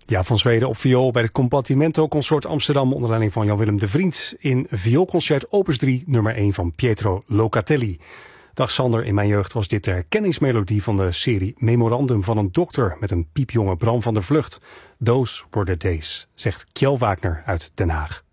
Ja, van Zweden op viool bij het Compartimento Consort Amsterdam onder leiding van Jan-Willem de Vriend in vioolconcert opus 3 nummer 1 van Pietro Locatelli. Dag Sander, in mijn jeugd was dit de herkenningsmelodie van de serie Memorandum van een dokter met een piepjonge Bram van der Vlucht. Those were the days, zegt Kjell Wagner uit Den Haag.